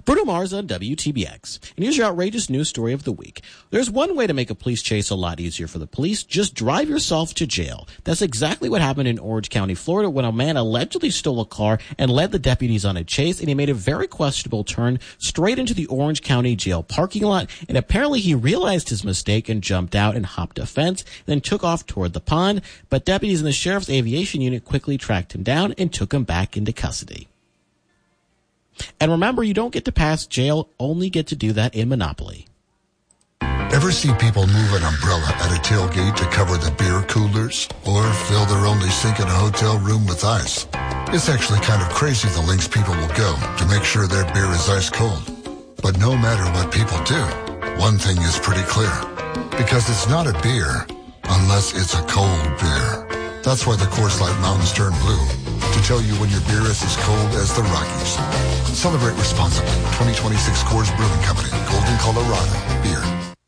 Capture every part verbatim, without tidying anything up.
Bruno Mars on W T B X. And here's your outrageous news story of the week. There's one way to make a police chase a lot easier for the police. Just drive yourself to jail. That's exactly what happened in Orange County, Florida, when a man allegedly stole a car and led the deputies on a chase, and he made a very questionable turn straight into the Orange County jail parking lot, and apparently he realized his mistake and jumped out and hopped a fence, then took off toward the pond, but deputies in the sheriff's aviation unit quickly tracked him down and took him back into custody. And remember, you don't get to pass jail, only get to do that in Monopoly. Ever see people move an umbrella at a tailgate to cover the beer coolers? Or fill their only sink in a hotel room with ice? It's actually kind of crazy the lengths people will go to make sure their beer is ice cold. But no matter what people do, one thing is pretty clear. Because it's not a beer unless it's a cold beer. That's why the Coors Light Mountains turn blue. To tell you when your beer is as cold as the Rockies. Celebrate responsibly. twenty twenty-six Coors Brewing Company. Golden, Colorado. Beer.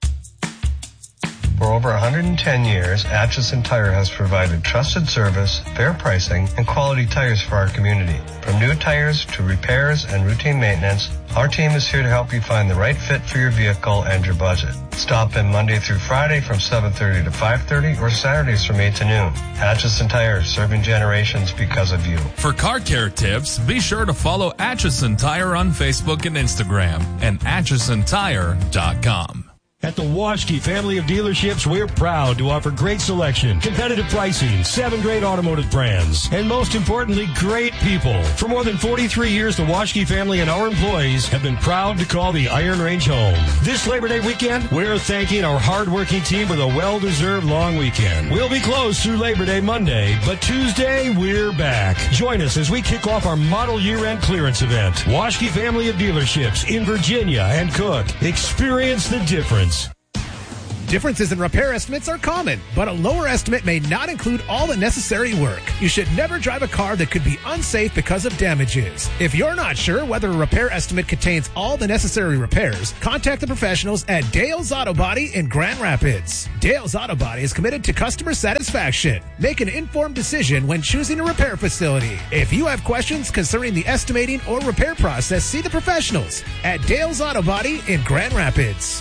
For over one hundred ten years, Atchison Tire has provided trusted service, fair pricing, and quality tires for our community. From new tires to repairs and routine maintenance, our team is here to help you find the right fit for your vehicle and your budget. Stop in Monday through Friday from seven thirty to five thirty or Saturdays from eight to noon. Atchison Tire, serving generations because of you. For car care tips, be sure to follow Atchison Tire on Facebook and Instagram and atchison tire dot com. At the Waschke family of dealerships, we're proud to offer great selection, competitive pricing, seven great automotive brands, and most importantly, great people. For more than forty-three years, the Waschke family and our employees have been proud to call the Iron Range home. This Labor Day weekend, we're thanking our hardworking team with a well-deserved long weekend. We'll be closed through Labor Day Monday, but Tuesday, we're back. Join us as we kick off our model year-end clearance event. Waschke family of dealerships in Virginia and Cook. Experience the difference. Differences in repair estimates are common, but a lower estimate may not include all the necessary work. You should never drive a car that could be unsafe because of damages. If you're not sure whether a repair estimate contains all the necessary repairs, contact the professionals at Dale's Auto Body in Grand Rapids. Dale's Auto Body is committed to customer satisfaction. Make an informed decision when choosing a repair facility. If you have questions concerning the estimating or repair process, see the professionals at Dale's Auto Body in Grand Rapids.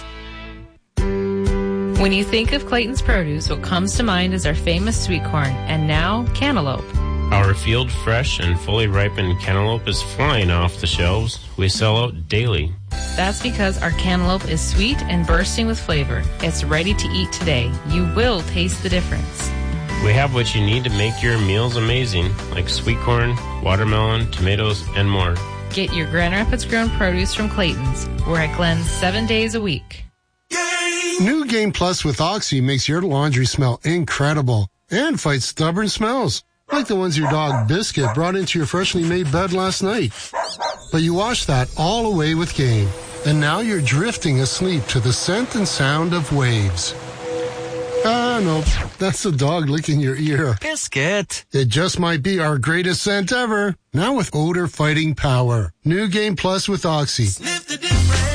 When you think of Clayton's Produce, what comes to mind is our famous sweet corn, and now cantaloupe. Our field fresh and fully ripened cantaloupe is flying off the shelves. We sell out daily. That's because our cantaloupe is sweet and bursting with flavor. It's ready to eat today. You will taste the difference. We have what you need to make your meals amazing, like sweet corn, watermelon, tomatoes, and more. Get your Grand Rapids grown produce from Clayton's. We're at Glenn's seven days a week. New Game Plus with Oxy makes your laundry smell incredible and fights stubborn smells, like the ones your dog Biscuit brought into your freshly made bed last night. But you wash that all away with Game, and now you're drifting asleep to the scent and sound of waves. Ah, no, that's the dog licking your ear. Biscuit. It just might be our greatest scent ever, now with odor-fighting power. New Game Plus with Oxy. Sniff the difference.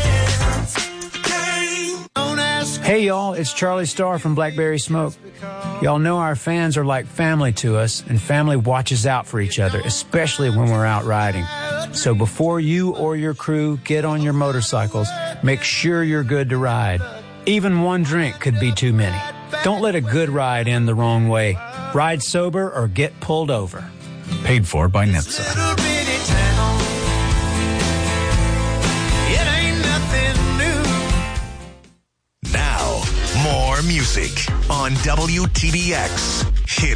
Hey y'all, it's Charlie Starr from Blackberry Smoke. Y'all know our fans are like family to us, and family watches out for each other, especially when we're out riding. So before you or your crew get on your motorcycles, make sure you're good to ride. Even one drink could be too many. Don't let a good ride end the wrong way. Ride sober or get pulled over. Paid for by N H T S A. More music on W T B X. Hit